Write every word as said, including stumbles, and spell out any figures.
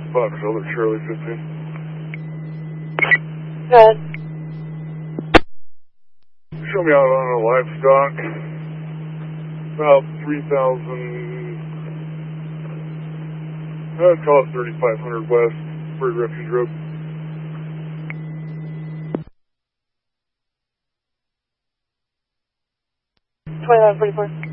Fox Elder Charlie fifteen. Go ahead. Show me out on a livestock. About three thousand, I'd call it thirty-five hundred west, Bird Refuge Road. twenty-nine forty-four.